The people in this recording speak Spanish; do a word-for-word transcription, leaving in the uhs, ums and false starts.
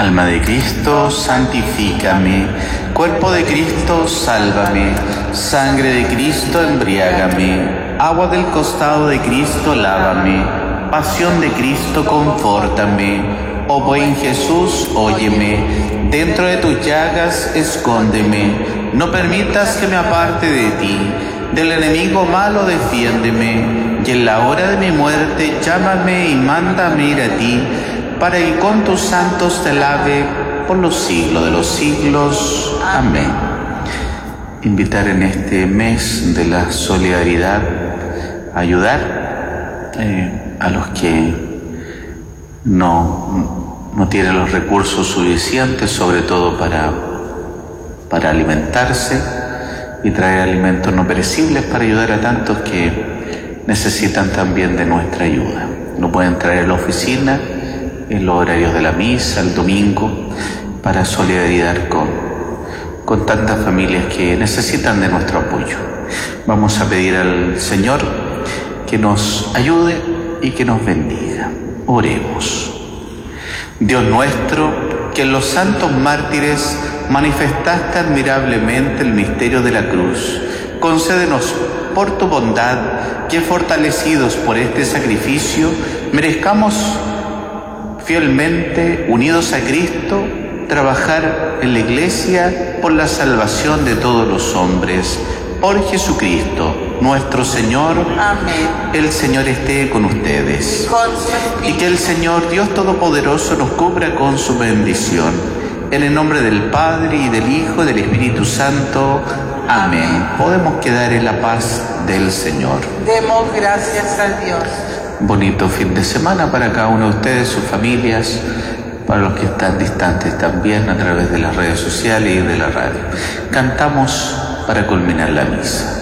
Alma de Cristo, santifícame. Cuerpo de Cristo, sálvame. Sangre de Cristo, embriágame. Agua del costado de Cristo, lávame. Pasión de Cristo, confórtame. Oh buen Jesús, óyeme. Dentro de tus llagas, escóndeme. No permitas que me aparte de ti. Del enemigo malo, defiéndeme. Y en la hora de mi muerte, llámame y mándame ir a ti, para que con tus santos te lave por los siglos de los siglos. Amén. Invitar en este mes de la solidaridad a ayudar eh, a los que no, no tienen los recursos suficientes, sobre todo para, para alimentarse, y traer alimentos no perecibles para ayudar a tantos que necesitan también de nuestra ayuda. Lo pueden traer a la oficina en los horarios de la misa, el domingo, para solidaridad con, con tantas familias que necesitan de nuestro apoyo. Vamos a pedir al Señor que nos ayude y que nos bendiga. Oremos. Dios nuestro, que en los santos mártires manifestaste admirablemente el misterio de la cruz, concédenos por tu bondad que, fortalecidos por este sacrificio, merezcamos fielmente, unidos a Cristo, trabajar en la Iglesia por la salvación de todos los hombres. Por Jesucristo, nuestro Señor. Amén. El Señor esté con ustedes. Con su espíritu. Y que el Señor, Dios Todopoderoso, nos cubra con su bendición. En el nombre del Padre, y del Hijo, y del Espíritu Santo. Amén. Amén. Podemos quedar en la paz del Señor. Demos gracias a Dios. Bonito fin de semana para cada uno de ustedes, sus familias, para los que están distantes también a través de las redes sociales y de la radio. Cantamos para culminar la misa.